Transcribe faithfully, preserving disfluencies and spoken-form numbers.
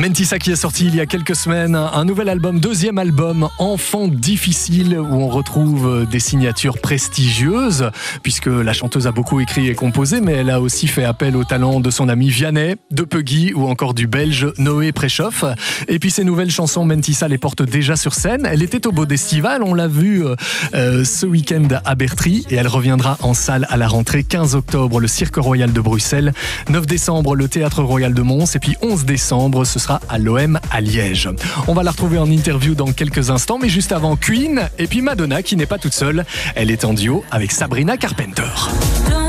Mentissa qui est sorti il y a quelques semaines, un nouvel album, deuxième album, Enfant difficile, où on retrouve des signatures prestigieuses, puisque la chanteuse a beaucoup écrit et composé, mais elle a aussi fait appel au talent de son ami Vianney, de Puggy ou encore du Belge Noé Préchoff. Et puis ces nouvelles chansons, Mentissa les porte déjà sur scène. Elle était au Bodestival, on l'a vu euh, ce week-end à Bertry, et elle reviendra en salle à la rentrée, quinze octobre, le Cirque Royal de Bruxelles, neuf décembre, le Théâtre Royal de Mons, et puis onze décembre, ce sera à l'O M à Liège. On va la retrouver en interview dans quelques instants, mais juste avant, Queen et puis Madonna qui n'est pas toute seule. Elle est en duo avec Sabrina Carpenter.